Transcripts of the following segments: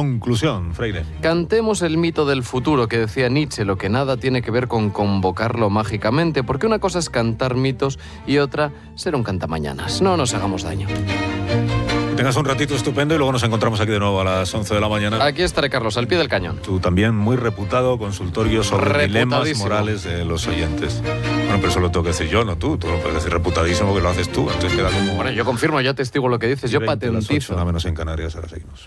Conclusión, Freire. Cantemos el mito del futuro que decía Nietzsche, lo que nada tiene que ver con convocarlo mágicamente, porque una cosa es cantar mitos y otra ser un cantamañanas. No nos hagamos daño. Que tengas un ratito estupendo y luego nos encontramos aquí de nuevo a las 11 de la mañana. Aquí estaré, Carlos, al pie del cañón. Tú también, muy reputado consultorio sobre dilemas morales de los oyentes. Bueno, pero eso lo tengo que decir yo, no tú. Tú lo puedes decir reputadísimo que lo haces tú. Entonces queda como... Bueno, yo confirmo, yo testigo lo que dices, yo patentizo. Nada menos en Canarias, ahora seguimos.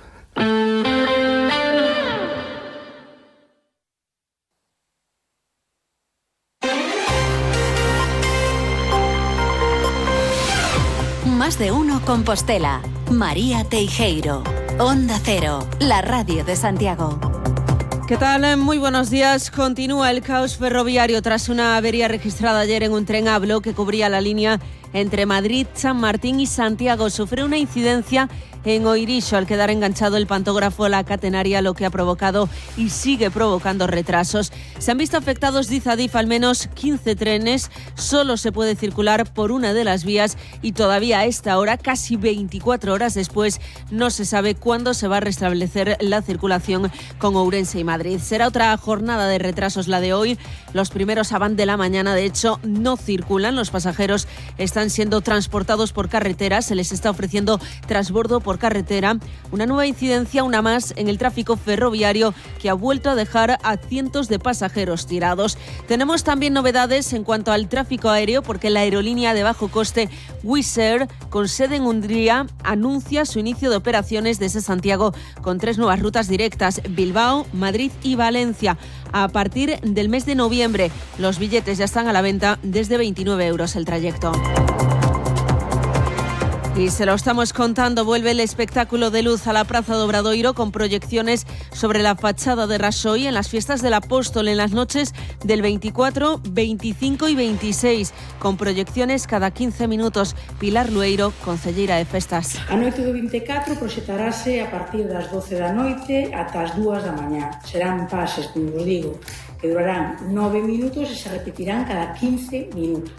Más de uno Compostela. María Teijeiro. Onda Cero, la radio de Santiago. ¿Qué tal? Muy buenos días. Continúa el caos ferroviario tras una avería registrada ayer en un tren ABLO que cubría la línea entre Madrid, San Martín y Santiago. Sufrió una incidencia en Oirixo al quedar enganchado el pantógrafo a la catenaria, lo que ha provocado y sigue provocando retrasos. Se han visto afectados, dice Adif, al menos 15 trenes. Solo se puede circular por una de las vías y todavía a esta hora, casi 24 horas después, no se sabe cuándo se va a restablecer la circulación con Ourense y Madrid. Será otra jornada de retrasos la de hoy. Los primeros Avant de la mañana, de hecho, no circulan. Los pasajeros están siendo transportados por carretera. Se les está ofreciendo transbordo por carretera. Una nueva incidencia, una más, en el tráfico ferroviario que ha vuelto a dejar a cientos de pasajeros tirados. Tenemos también novedades en cuanto al tráfico aéreo porque la aerolínea de bajo coste Wizz Air, con sede en Hungría, anuncia su inicio de operaciones desde Santiago con 3 nuevas rutas directas: Bilbao, Madrid y Valencia. A partir del mes de noviembre, los billetes ya están a la venta desde 29 euros el trayecto. Y se lo estamos contando, vuelve el espectáculo de luz a la Praza de Obradoiro con proyecciones sobre la fachada de Rasoy en las fiestas del Apóstol en las noches del 24, 25 y 26, con proyecciones cada 15 minutos. Pilar Lueiro, concelleira de Festas. A noite do 24 proxectarase a partir das 12 da noite ata as 2 da mañá. Serán pases, como vos digo, que durarán 9 minutos e se repetirán cada 15 minutos.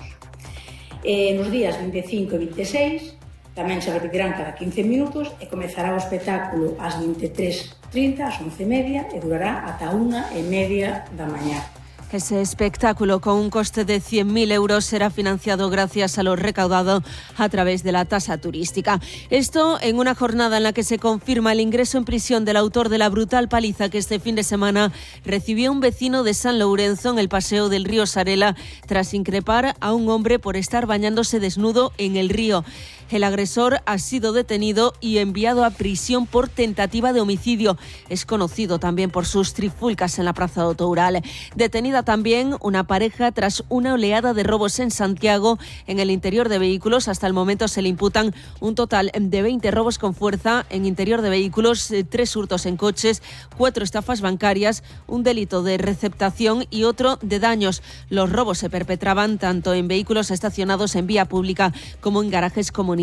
Nos días 25 e 26 tamén se repetirán cada 15 minutos e comezará o espectáculo ás 23:30, ás 11:30 e durará ata 1:30 da mañá. Ese espectáculo, con un coste de 100.000 euros, será financiado gracias a lo recaudado a través de la tasa turística. Esto en una jornada en la que se confirma el ingreso en prisión del autor de la brutal paliza que este fin de semana recibió un vecino de San Lourenzo en el paseo del río Sarela tras increpar a un hombre por estar bañándose desnudo en el río. El agresor ha sido detenido y enviado a prisión por tentativa de homicidio. Es conocido también por sus trifulcas en la Praza de Toural. Detenida también una pareja tras una oleada de robos en Santiago en el interior de vehículos. Hasta el momento se le imputan un total de 20 robos con fuerza en interior de vehículos, 3 hurtos en coches, 4 estafas bancarias, un delito de receptación y otro de daños. Los robos se perpetraban tanto en vehículos estacionados en vía pública como en garajes comunitarios.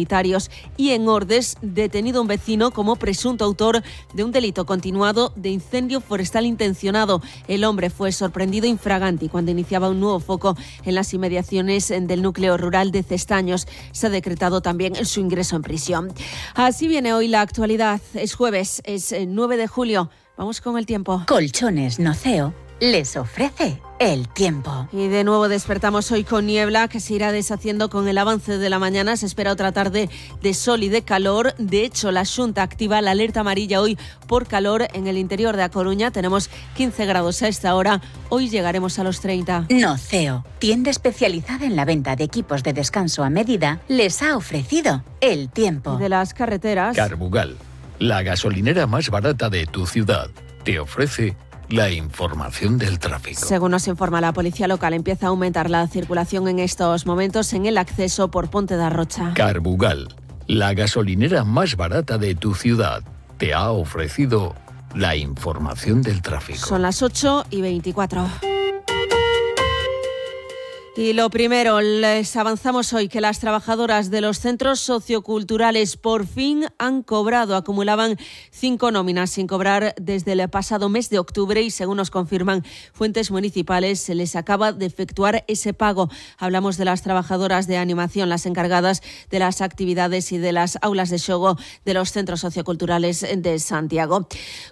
Y en Ordes, detenido un vecino como presunto autor de un delito continuado de incendio forestal intencionado. El hombre fue sorprendido infraganti cuando iniciaba un nuevo foco en las inmediaciones del núcleo rural de Cestaños. Se ha decretado también su ingreso en prisión. Así viene hoy la actualidad. Es jueves, es 9 de julio. Vamos con el tiempo. Colchones Noceo les ofrece el tiempo. Y de nuevo despertamos hoy con niebla que se irá deshaciendo con el avance de la mañana. Se espera otra tarde de sol y de calor. De hecho, la Xunta activa la alerta amarilla hoy por calor en el interior de A Coruña. Tenemos 15 grados a esta hora. Hoy llegaremos a los 30. Noceo, tienda especializada en la venta de equipos de descanso a medida, les ha ofrecido el tiempo. De las carreteras. Carbugal, la gasolinera más barata de tu ciudad, te ofrece la información del tráfico. Según nos informa la policía local, empieza a aumentar la circulación en estos momentos en el acceso por Ponte da Rocha. Carbugal, la gasolinera más barata de tu ciudad, te ha ofrecido la información del tráfico. Son las 8:24. Y lo primero, les avanzamos hoy que las trabajadoras de los centros socioculturales por fin han cobrado. Acumulaban 5 nóminas sin cobrar desde el pasado mes de octubre y, según nos confirman fuentes municipales, se les acaba de efectuar ese pago. Hablamos de las trabajadoras de animación, las encargadas de las actividades y de las aulas de xogo de los centros socioculturales de Santiago.